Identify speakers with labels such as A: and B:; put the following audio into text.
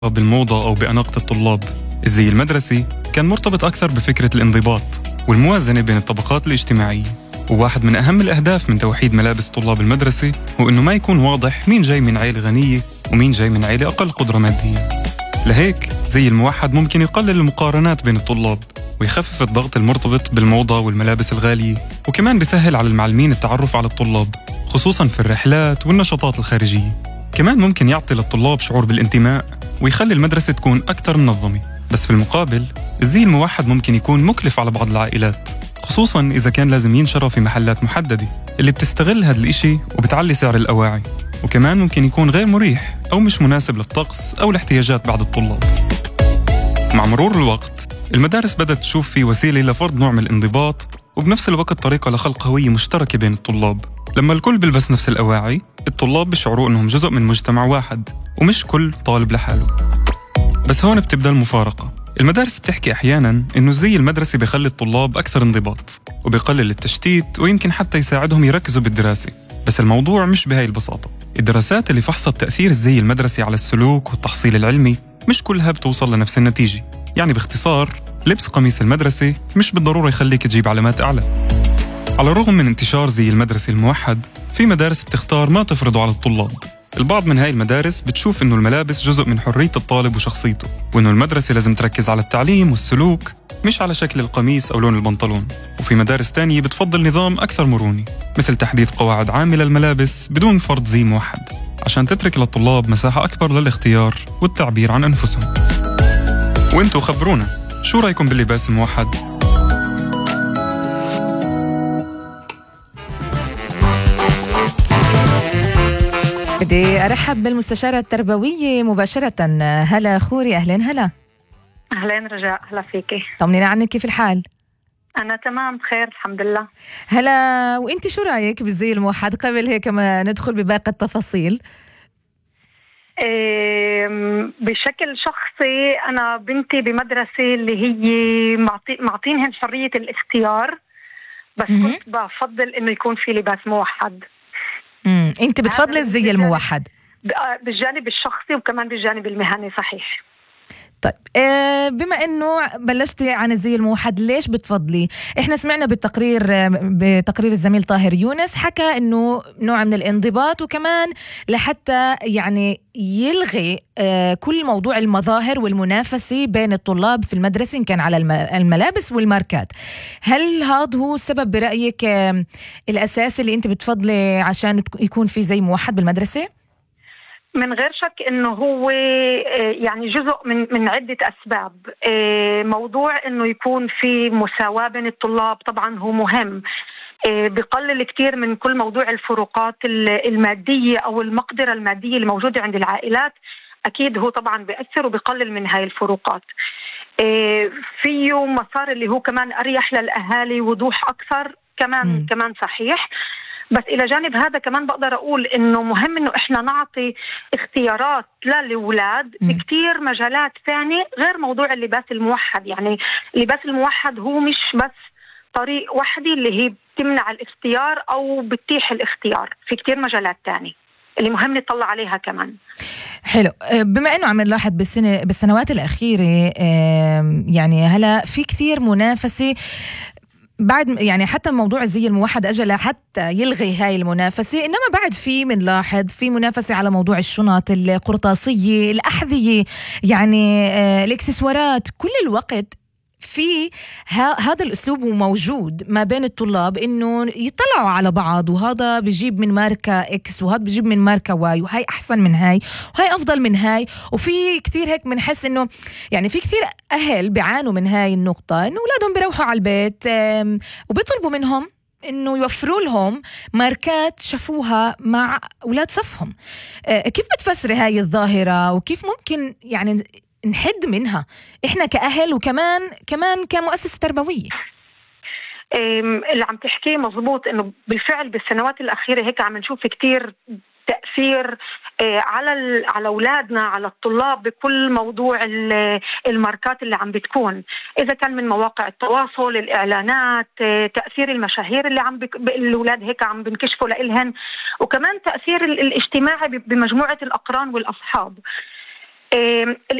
A: بالموضة أو بأناقة الطلاب. الزي المدرسي كان مرتبط أكثر بفكرة الانضباط والموازنة بين الطبقات الاجتماعية، وواحد من أهم الأهداف من توحيد ملابس طلاب المدرسة هو إنه ما يكون واضح مين جاي من عائلة غنية ومين جاي من عائلة أقل قدرة مادية. لهيك زي الموحد ممكن يقلل المقارنات بين الطلاب ويخفف الضغط المرتبط بالموضة والملابس الغالية، وكمان بيسهل على المعلمين التعرف على الطلاب خصوصاً في الرحلات والنشاطات الخارجية. كمان ممكن يعطي للطلاب شعور بالانتماء ويخلي المدرسة تكون أكثر منظمة. بس في المقابل الزي الموحد ممكن يكون مكلف على بعض العائلات، خصوصاً إذا كان لازم ينشرى في محلات محددة اللي بتستغل هذا الإشي وبتعلي سعر الأواعي، وكمان ممكن يكون غير مريح أو مش مناسب للطقس أو لاحتياجات بعض الطلاب. مع مرور الوقت المدارس بدأت تشوف فيه وسيلة لفرض نوع من الانضباط وبنفس الوقت طريقة لخلق هوية مشتركة بين الطلاب. لما الكل بيلبس نفس الأواعي الطلاب بيشعروا إنهم جزء من مجتمع واحد ومش كل طالب لحاله. بس هون بتبدأ المفارقة. المدارس بتحكي أحياناً إنه الزي المدرسي بيخلي الطلاب أكثر انضباط وبيقلل التشتيت ويمكن حتى يساعدهم يركزوا بالدراسة. بس الموضوع مش بهاي البساطة. الدراسات اللي فحصت تأثير الزي المدرسي على السلوك والتحصيل العلمي مش كلها بتوصل لنفس النتيجة. يعني باختصار لبس قميص المدرسة مش بالضرورة يخليك تجيب علامات أعلى. على الرغم من انتشار زي المدرسي الموحد، في مدارس بتختار ما تفرضه على الطلاب. البعض من هاي المدارس بتشوف إنه الملابس جزء من حرية الطالب وشخصيته، وإنه المدرسة لازم تركز على التعليم والسلوك مش على شكل القميص أو لون البنطلون. وفي مدارس تانية بتفضل نظام أكثر مرونة، مثل تحديد قواعد عامة للملابس بدون فرض زي موحد، عشان تترك للطلاب مساحة أكبر للاختيار والتعبير عن أنفسهم. وإنتوا خبرونا، شو رأيكم باللباس الموحد؟
B: بدي أرحب بالمستشارة التربوية مباشرة. هلا خوري، أهلين. هلا
C: أهلين رجاء، هلا فيكي.
B: طمنينا عنك، كيف الحال؟
C: أنا تمام بخير الحمد لله.
B: هلا، وإنتي شو رأيك بالزي الموحد قبل هيك ما ندخل بباقي التفاصيل؟
C: بشكل شخصي أنا بنتي بمدرسة اللي هي معطينهن حرية الاختيار، بس كنت بفضل إنه يكون في لباس موحد.
B: أنت بتفضلي الزي الموحد
C: بالجانب الشخصي وكمان بالجانب المهني، صحيح.
B: طيب، بما انه بلشتي عن الزي الموحد، ليش بتفضلي؟ احنا سمعنا بتقرير الزميل طاهر يونس، حكى انه نوع من الانضباط، وكمان لحتى يعني يلغي كل موضوع المظاهر والمنافسة بين الطلاب في المدرسة إن كان على الملابس والماركات. هل هذا هو السبب برأيك الأساسي اللي انت بتفضلي عشان يكون في زي موحد بالمدرسة؟
C: من غير شك انه هو يعني جزء من عدة اسباب. موضوع انه يكون في مساواة بين الطلاب طبعا هو مهم، بقلل كتير من كل موضوع الفروقات المادية او المقدرة المادية اللي موجودة عند العائلات. اكيد هو طبعا بيأثر وبقلل من هاي الفروقات. فيه مسار اللي هو كمان اريح للاهالي، وضوح اكثر كمان صحيح. بس إلى جانب هذا كمان بقدر أقول إنه مهم إنه إحنا نعطي اختيارات للأولاد في كتير مجالات ثانية غير موضوع اللباس الموحد. يعني اللباس الموحد هو مش بس طريق وحدي اللي هي بتمنع الاختيار أو بتتيح الاختيار، في كتير مجالات تانية اللي مهم نطلع عليها كمان.
B: حلو. بما أنه عم نلاحظ بالسنوات الأخيرة يعني هلا في كثير منافسة بعد، يعني حتى موضوع الزي الموحد أجل حتى يلغي هاي المنافسة، إنما بعد في منلاحظ في منافسة على موضوع الشنط القرطاسية، الأحذية، يعني الإكسسوارات. كل الوقت في هذا الأسلوب موجود ما بين الطلاب، إنه يطلعوا على بعض، وهذا بيجيب من ماركة إكس وهذا بيجيب من ماركة واي، وهاي أحسن من هاي وهاي أفضل من هاي. وفي كثير هيك بنحس إنه يعني في كثير أهل بيعانوا من هاي النقطة، إنه أولادهم بيروحوا على البيت وبيطلبوا منهم إنه يوفروا لهم ماركات شافوها مع أولاد صفهم. كيف بتفسري هاي الظاهرة، وكيف ممكن يعني نحد منها إحنا كأهل وكمان كمؤسسة تربوية؟
C: اللي عم تحكيه مظبوط، إنه بالفعل بالسنوات الأخيرة هيك عم نشوف كتير تأثير على أولادنا، على الطلاب، بكل موضوع الماركات اللي عم بتكون، إذا كان من مواقع التواصل، الإعلانات، تأثير المشاهير اللي الأولاد هيك عم بنكشفوا لإلهن، وكمان تأثير الاجتماعي بمجموعة الأقران والأصحاب.